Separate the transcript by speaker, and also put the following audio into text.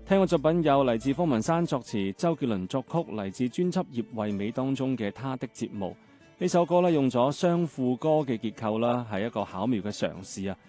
Speaker 1: 聽過作品有嚟自方文山作詞、周杰倫作曲，嚟自專輯《葉惠美》當中嘅《他的節目》。呢首歌咧用咗雙副歌嘅結構啦，係一個巧妙嘅嘗試啊！